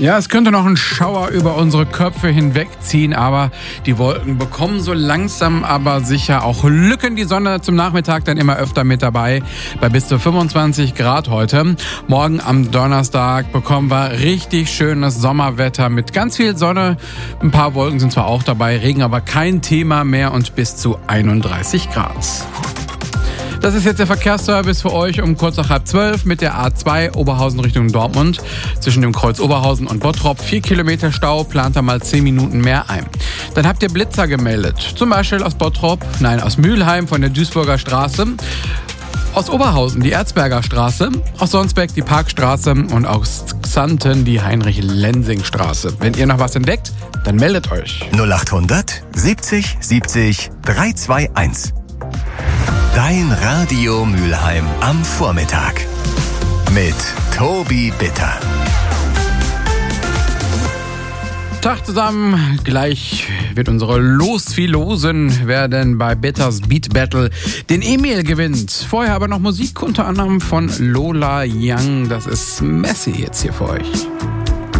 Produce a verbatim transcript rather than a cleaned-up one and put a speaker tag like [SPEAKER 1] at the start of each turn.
[SPEAKER 1] Ja, es könnte noch ein Schauer über unsere Köpfe hinwegziehen, aber die Wolken bekommen so langsam aber sicher auch Lücken. Die Sonne zum Nachmittag dann immer öfter mit dabei, bei bis zu fünfundzwanzig Grad heute. Morgen am Donnerstag bekommen wir richtig schönes Sommerwetter mit ganz viel Sonne. Ein paar Wolken sind zwar auch dabei, Regen aber kein Thema mehr und bis zu einunddreißig Grad. Das ist jetzt der Verkehrsservice für euch um kurz nach halb zwölf mit der A zwei Oberhausen Richtung Dortmund. Zwischen dem Kreuz Oberhausen und Bottrop vier Kilometer Stau, plant da mal zehn Minuten mehr ein. Dann habt ihr Blitzer gemeldet, zum Beispiel aus Bottrop, nein aus Mülheim von der Duisburger Straße. Aus Oberhausen die Erzberger Straße, aus Sonsbeck die Parkstraße und aus Xanten die Heinrich-Lensing-Straße. Wenn ihr noch was entdeckt, dann meldet euch.
[SPEAKER 2] null achthundert siebzig siebzig dreihunderteinundzwanzig. Dein Radio Mülheim am Vormittag mit Tobi Bitter.
[SPEAKER 1] Tag zusammen, gleich wird unsere Losfilosen, wer denn bei Bitters Beat Battle den Emil gewinnt. Vorher aber noch Musik, unter anderem von Lola Young. Das ist Messi jetzt hier für euch.